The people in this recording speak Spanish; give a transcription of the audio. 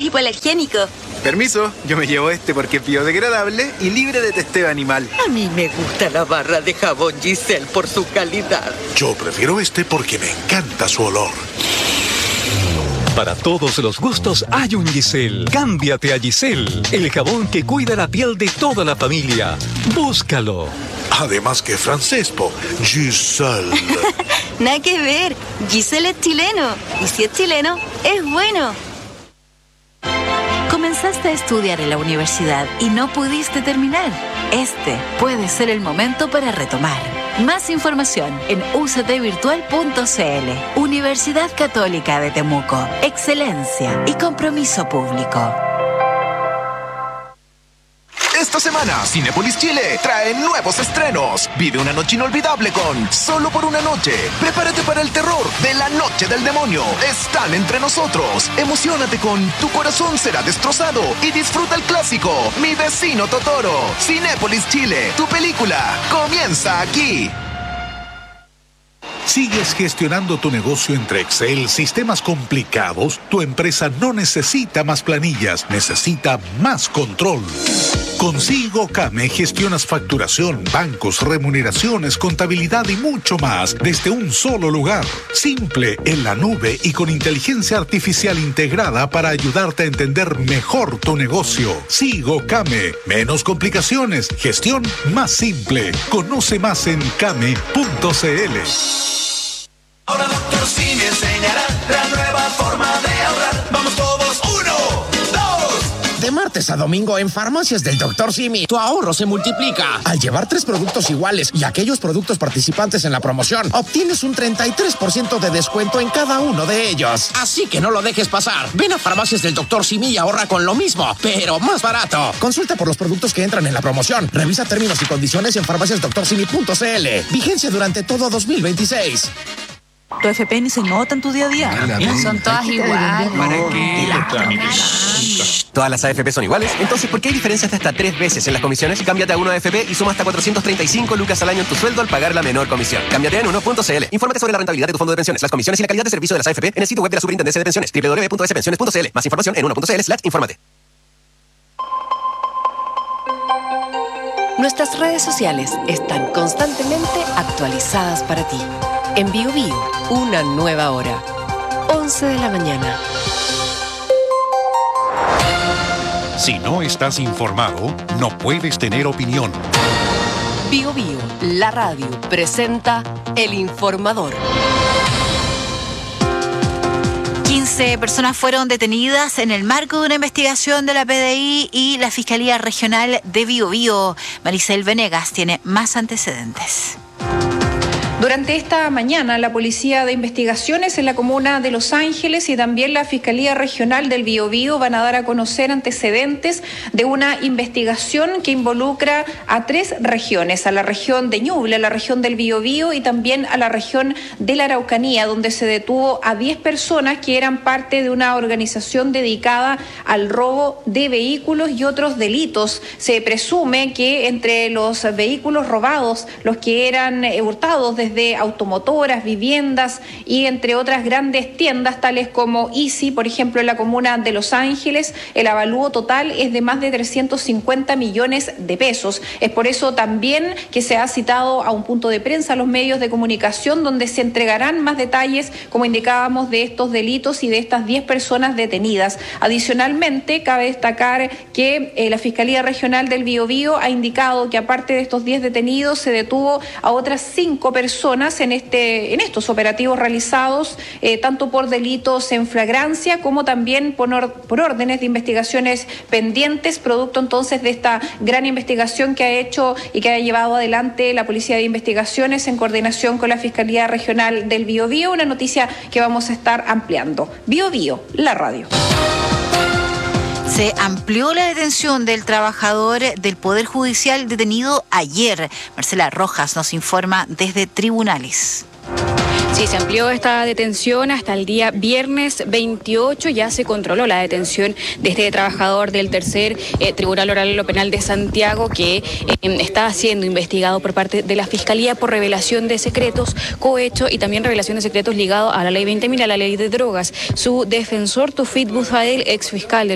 hipoalergénico. Permiso, yo me llevo este porque es biodegradable y libre de testeo animal. A mí me gusta la barra de jabón Giselle por su calidad. Yo prefiero este porque me encanta su olor. Para todos los gustos hay un Giselle. Cámbiate a Giselle, el jabón que cuida la piel de toda la familia. Búscalo. Además que francés, Giselle. Nada que ver. Giselle es chileno. Y si es chileno, es bueno. Comenzaste a estudiar en la universidad y no pudiste terminar. Este puede ser el momento para retomar. Más información en uctvirtual.cl. Universidad Católica de Temuco. Excelencia y compromiso público. Esta semana, Cinépolis Chile trae nuevos estrenos. Vive una noche inolvidable con Solo por una noche. Prepárate para el terror de La Noche del Demonio. Están entre nosotros. Emociónate con Tu corazón será destrozado y disfruta el clásico Mi vecino Totoro. Cinépolis Chile, tu película comienza aquí. ¿Sigues gestionando tu negocio entre Excel, sistemas complicados? Tu empresa no necesita más planillas, necesita más control. Con SIGOCAME gestionas facturación, bancos, remuneraciones, contabilidad y mucho más desde un solo lugar. Simple, en la nube y con inteligencia artificial integrada para ayudarte a entender mejor tu negocio. SIGOCAME. Menos complicaciones, gestión más simple. Conoce más en came.cl. Ahora Dr. Simi enseñará la nueva forma de ahorrar. Vamos todos, 1, 2. De martes a domingo en Farmacias del Dr. Simi, tu ahorro se multiplica. Al llevar 3 productos iguales y aquellos productos participantes en la promoción, obtienes un 33% de descuento en cada uno de ellos. Así que no lo dejes pasar. Ven a Farmacias del Dr. Simi y ahorra con lo mismo, pero más barato. Consulta por los productos que entran en la promoción. Revisa términos y condiciones en farmaciasdoctorsimi.cl. Vigencia durante todo 2026. Tu FP ni se nota en tu día a día. Son todas iguales. ¿Para qué? ¿Todas las AFP son iguales? Entonces, ¿por qué hay diferencias de hasta 3 veces en las comisiones? Cámbiate a 1AFP y suma hasta 435 lucas al año en tu sueldo al pagar la menor comisión. Cámbiate en 1.cl. Infórmate sobre la rentabilidad de tu fondo de pensiones, las comisiones y la calidad de servicio de las AFP en el sitio web de la Superintendencia de Pensiones, www.spensiones.cl. Más información en 1.cl/infórmate. Nuestras redes sociales están constantemente actualizadas para ti. En BioBio, una nueva hora. 11 de la mañana. Si no estás informado, no puedes tener opinión. BioBio, la radio, presenta El Informador. 15 personas fueron detenidas en el marco de una investigación de la PDI y la Fiscalía Regional de Biobío. Maricel Venegas tiene más antecedentes. Durante esta mañana, la Policía de Investigaciones en la comuna de Los Ángeles y también la Fiscalía Regional del Biobío van a dar a conocer antecedentes de una investigación que involucra a 3 regiones, a la región de Ñuble, a la región del Biobío y también a la región de la Araucanía, donde se detuvo a 10 personas que eran parte de una organización dedicada al robo de vehículos y otros delitos. Se presume que entre los vehículos robados, los que eran hurtados desde automotoras, viviendas y entre otras grandes tiendas tales como Easy, por ejemplo en la comuna de Los Ángeles, el avalúo total es de más de 350 millones de pesos. Es por eso también que se ha citado a un punto de prensa a los medios de comunicación donde se entregarán más detalles, como indicábamos, de estos delitos y de estas 10 personas detenidas. Adicionalmente, cabe destacar que la Fiscalía Regional del Biobío ha indicado que aparte de estos 10 detenidos se detuvo a otras 5 personas en estos operativos realizados tanto por delitos en flagrancia como también por órdenes de investigaciones pendientes, producto entonces de esta gran investigación que ha hecho y que ha llevado adelante la Policía de Investigaciones en coordinación con la Fiscalía Regional del Biobío, una noticia que vamos a estar ampliando. Biobío, la radio. Se amplió la detención del trabajador del Poder Judicial detenido ayer. Marcela Rojas nos informa desde tribunales. Sí, se amplió esta detención hasta el día viernes 28. Ya se controló la detención de este trabajador del tercer Tribunal Oral Penal de Santiago que está siendo investigado por parte de la Fiscalía por revelación de secretos, cohecho y también revelación de secretos ligados a la Ley 20.000, a la Ley de Drogas. Su defensor, Tufit Buzfael, ex fiscal del